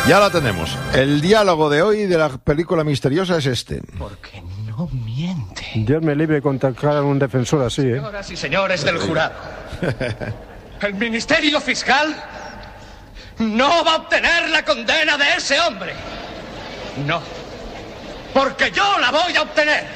Ya la tenemos. El diálogo de hoy de la película misteriosa es este. Porque no miente. Dios me libre contra a un defensor así, ¿eh? Señoras y señores del jurado, el Ministerio Fiscal no va a obtener la condena de ese hombre. No. Porque yo la voy a obtener.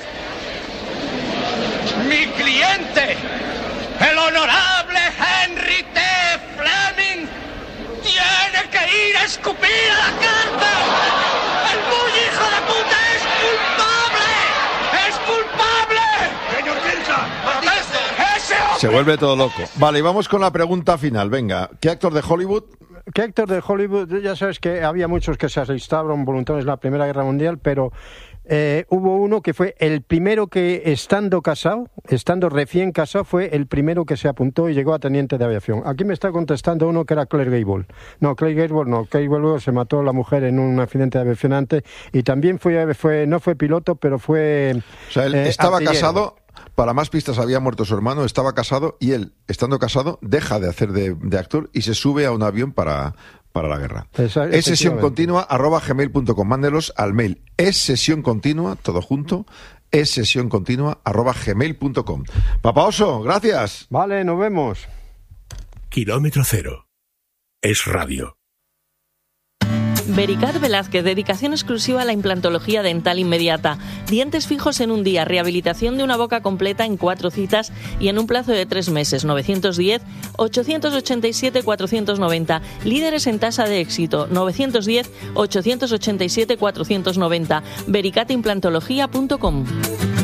Mi cliente, el honorable Henry T. Fleming, tiene que ir a escupir a la cárcel. ¡El muy hijo de puta es culpable! ¡Es culpable! ¡Señor Wilson! ¡Protesto! ¡Ese hombre! Se vuelve todo loco. Vale, y vamos con la pregunta final. Venga, ¿qué actor de Hollywood? ¿Qué actor de Hollywood? Ya sabes que había muchos que se alistaron voluntarios en la Primera Guerra Mundial, pero hubo uno que fue el primero que, estando recién casado, fue el primero que se apuntó y llegó a teniente de aviación. Aquí me está contestando uno que era Clark Gable. No, Clark Gable no. Clark Gable se mató a la mujer en un accidente de aviación antes y también no fue piloto, pero fue... O sea, él estaba artillero. casado, para más pistas había muerto su hermano, estaba casado y él, estando casado, deja de hacer de actor y se sube a un avión para la guerra. Es sesión continua @gmail.com. Mándelos al mail. Es sesión continua, todo junto. Es sesión continua @gmail.com. Papá Oso, gracias. Vale, nos vemos. Kilómetro Cero. Es radio. Vericat Velázquez, dedicación exclusiva a la implantología dental inmediata. Dientes fijos en un día, rehabilitación de una boca completa en 4 citas y en un plazo de 3 meses. 910-887-490. Líderes en tasa de éxito. 910-887-490. vericatimplantología.com.